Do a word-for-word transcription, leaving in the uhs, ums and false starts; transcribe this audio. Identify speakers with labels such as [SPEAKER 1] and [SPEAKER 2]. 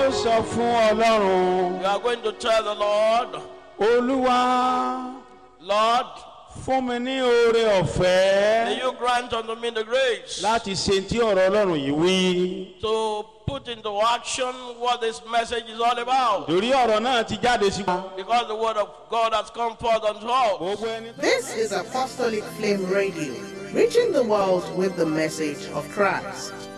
[SPEAKER 1] ó sọ fún Ọlọ́run.
[SPEAKER 2] You are going to tell the Lord,
[SPEAKER 1] Olúwa,
[SPEAKER 2] Lord,
[SPEAKER 1] fún mi ní oore ọ̀fẹ́.
[SPEAKER 2] may you grant unto me the grace
[SPEAKER 1] Láti ṣe tí ọ̀rọ̀ Ọlọ́run yìí wí.
[SPEAKER 2] to put into action what this message is all about.
[SPEAKER 1] Torí ọ̀rọ̀ náà ti jáde sí wa.
[SPEAKER 2] Because the word of God has come forth unto us.
[SPEAKER 1] Gbogbo ẹni tó.
[SPEAKER 3] This is Apostolic Flame Radio, reaching the world with the message of Christ.